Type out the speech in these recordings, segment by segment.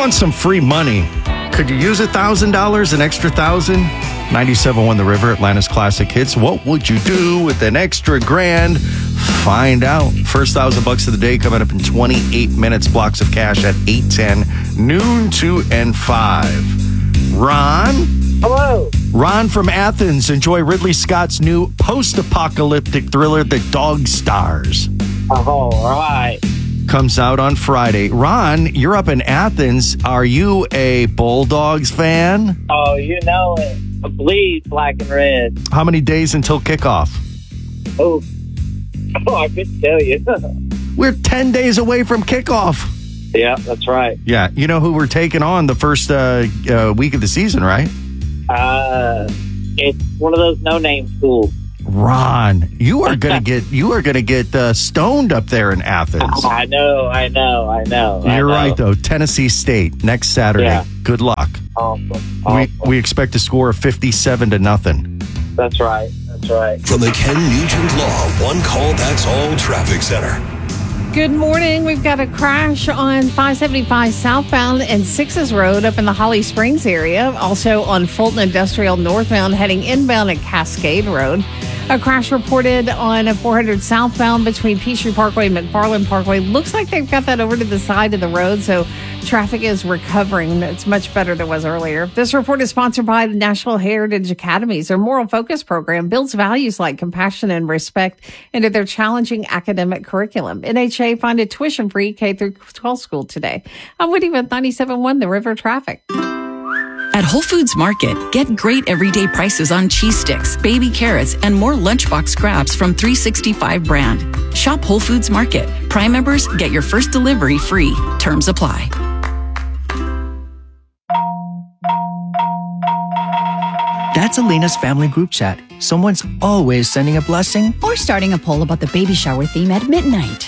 want some free money? Could you use $1,000, an extra $1,000? 97.1 The River, Atlanta's classic hits. What would you do with an extra grand? Find out. First $1,000 of the day coming up in 28 minutes. Blocks of cash at 8:10, noon, 2, and 5. Ron? Hello. Ron from Athens. Enjoy Ridley Scott's new post-apocalyptic thriller, The Dog Stars. Oh, all right. Comes out on Friday. Ron, you're up in Athens. Are you a Bulldogs fan? Oh, you know it. I bleed black and red. How many days until kickoff? Oh, I couldn't tell you. We're 10 days away from kickoff. Yeah, that's right. Yeah, you know who we're taking on the first week of the season, right? It's one of those no-name schools. Ron, you are gonna get stoned up there in Athens. I know. You're right though. Tennessee State next Saturday. Yeah. Good luck. Awesome. We expect to score 57-0. That's right. From the Ken Nugent Law One Call That's All Traffic Center. Good morning. We've got a crash on 575 southbound and 6th Road up in the Holly Springs area. Also on Fulton Industrial northbound heading inbound at Cascade Road. A crash reported on 400 southbound between Peachtree Parkway and McFarland Parkway. Looks like they've got that over to the side of the road, so traffic is recovering. It's much better than it was earlier. This report is sponsored by the National Heritage Academies. Their Moral Focus program builds values like compassion and respect into their challenging academic curriculum. NHA funded tuition-free K-12 school today. I'm Woody with 97.1 The River Traffic. At Whole Foods Market, get great everyday prices on cheese sticks, baby carrots, and more lunchbox scraps from 365 brand. Shop Whole Foods Market. Prime members get your first delivery free. Terms apply. That's Elena's family group chat. Someone's always sending a blessing or starting a poll about the baby shower theme at midnight.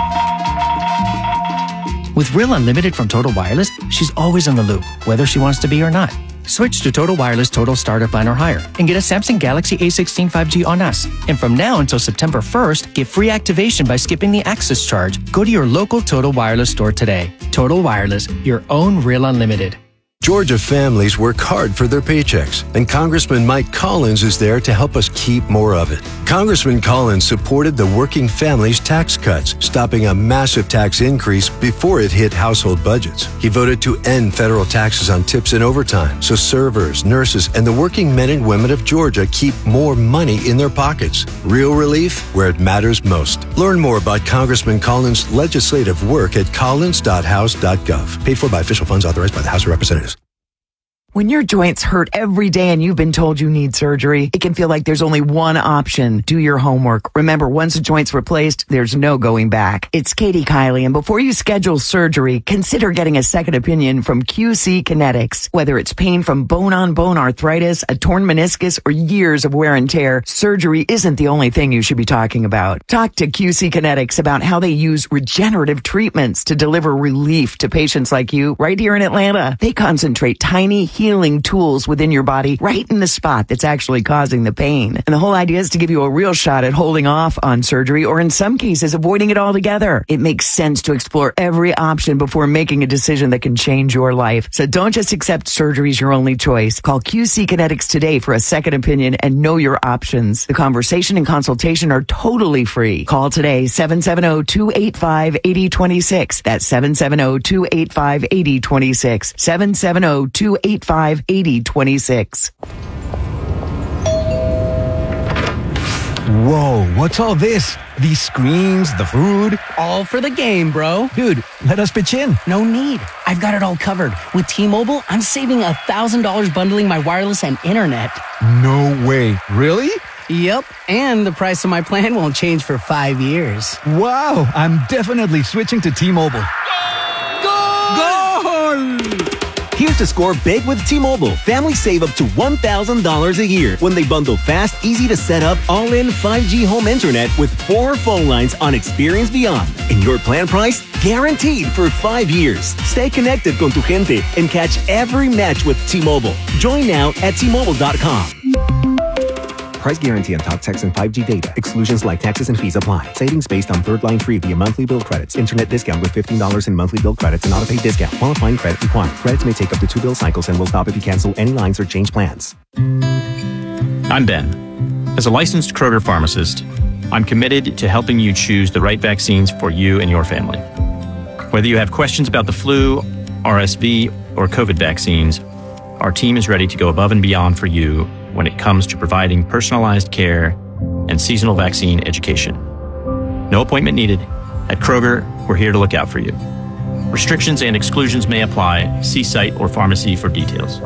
With Real Unlimited from Total Wireless, she's always in the loop, whether she wants to be or not. Switch to Total Wireless Total Starter Plan or higher and get a Samsung Galaxy A16 5G on us. And from now until September 1st, get free activation by skipping the access charge. Go to your local Total Wireless store today. Total Wireless, your own Real Unlimited. Georgia families work hard for their paychecks, and Congressman Mike Collins is there to help us keep more of it. Congressman Collins supported the working families tax cuts, stopping a massive tax increase before it hit household budgets. He voted to end federal taxes on tips and overtime, so servers, nurses, and the working men and women of Georgia keep more money in their pockets. Real relief where it matters most. Learn more about Congressman Collins' legislative work at collins.house.gov. Paid for by official funds authorized by the House of Representatives. When your joints hurt every day and you've been told you need surgery, it can feel like there's only one option. Do your homework. Remember, once a joint's replaced, there's no going back. It's Katie Kiley, and before you schedule surgery, consider getting a second opinion from QC Kinetics. Whether it's pain from bone-on-bone arthritis, a torn meniscus, or years of wear and tear, surgery isn't the only thing you should be talking about. Talk to QC Kinetics about how they use regenerative treatments to deliver relief to patients like you right here in Atlanta. They concentrate tiny healing tools within your body right in the spot that's actually causing the pain. And the whole idea is to give you a real shot at holding off on surgery, or in some cases avoiding it altogether. It makes sense to explore every option before making a decision that can change your life. So don't just accept surgery as your only choice. Call QC Kinetics today for a second opinion and know your options. The conversation and consultation are totally free. Call today, 770-285-8026. That's 770-285-8026. 770-285-8026. Whoa, what's all this? These screens, the food? All for the game, bro. Dude, let us pitch in. No need. I've got it all covered. With T-Mobile, I'm saving $1,000 bundling my wireless and internet. No way. Really? Yep, and the price of my plan won't change for 5 years. Wow, I'm definitely switching to T-Mobile. Goal! Here's to score big with T-Mobile. Families save up to $1,000 a year when they bundle fast, easy to set up, all-in 5G home internet with 4 phone lines on Experience Beyond. And your plan price? Guaranteed for 5 years. Stay connected con tu gente and catch every match with T-Mobile. Join now at T-Mobile.com. Price guarantee on talk, text, and 5G data. Exclusions like taxes and fees apply. Savings based on third line free via monthly bill credits. Internet discount with $15 in monthly bill credits and auto-pay discount. Qualifying credit required. Credits may take up to 2 bill cycles and will stop if you cancel any lines or change plans. I'm Ben. As a licensed Kroger pharmacist, I'm committed to helping you choose the right vaccines for you and your family. Whether you have questions about the flu, RSV, or COVID vaccines, our team is ready to go above and beyond for you when it comes to providing personalized care and seasonal vaccine education. No appointment needed. At Kroger, we're here to look out for you. Restrictions and exclusions may apply. See site or pharmacy for details.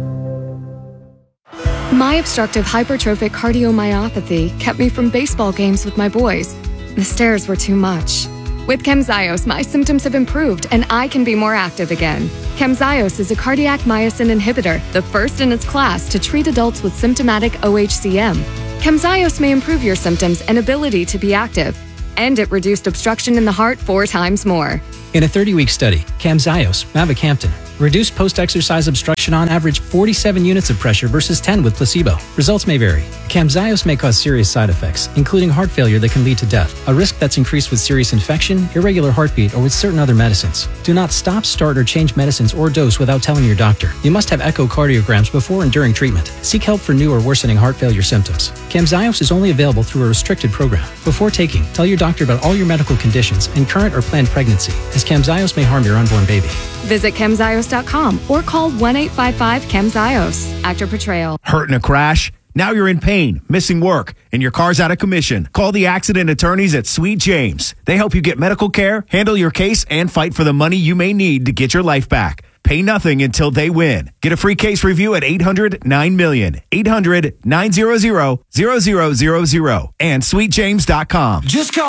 My obstructive hypertrophic cardiomyopathy kept me from baseball games with my boys. The stairs were too much. With Camzyos, my symptoms have improved and I can be more active again. Camzyos is a cardiac myosin inhibitor, the first in its class to treat adults with symptomatic OHCM. Camzyos may improve your symptoms and ability to be active, and it reduced obstruction in the heart 4 times more. In a 30-week study, Camzyos, mavacamten, reduced post-exercise obstruction on average 47 units of pressure versus 10 with placebo. Results may vary. Camzyos may cause serious side effects, including heart failure that can lead to death, a risk that's increased with serious infection, irregular heartbeat, or with certain other medicines. Do not stop, start, or change medicines or dose without telling your doctor. You must have echocardiograms before and during treatment. Seek help for new or worsening heart failure symptoms. Camzyos is only available through a restricted program. Before taking, tell your doctor about all your medical conditions and current or planned pregnancy, as Camzyos may harm your unborn baby. Visit Camzyos.com or call 1-855-CAMZYOS. Actor Portrayal. Hurt in a crash? Now you're in pain, missing work, and your car's out of commission. Call the accident attorneys at Sweet James. They help you get medical care, handle your case, and fight for the money you may need to get your life back. Pay nothing until they win. Get a free case review at 800-9-MILLION. 800-900-0000 and sweetjames.com. Just call